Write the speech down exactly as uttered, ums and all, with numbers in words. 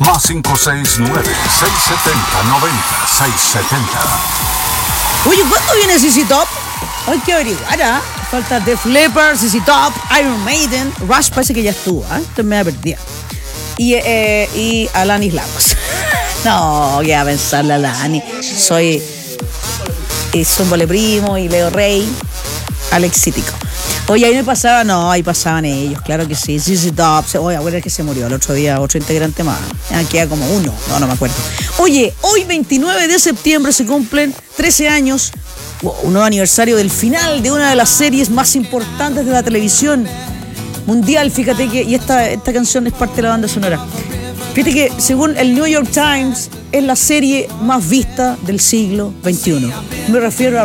Más cinco seis nueve, seis siete cero, nueve cero seis siete cero. Oye, ¿cuándo viene C C Top? Hay que averiguar, ¿ah? ¿eh? Falta Def Leppard, C C Top, Iron Maiden, Rush parece que ya estuvo, ¿eh? Esto me da perdida. Y, eh, y Alanis Lagos. No, voy a pensarle a Alani. Soy y Zúmbole Primo y Leo Rey, Alex Cítico. Oye, ahí me pasaba, no, ahí pasaban ellos, claro que sí. C C Top, oye, acuérdate que se murió el otro día, otro integrante más. Ah, queda como uno, no, no me acuerdo. Oye, hoy veintinueve de septiembre se cumplen trece años, wow, un nuevo aniversario del final de una de las series más importantes de la televisión mundial, fíjate que, y esta, esta canción es parte de la banda sonora. Fíjate que según el New York Times es la serie más vista del siglo veintiuno. Me refiero a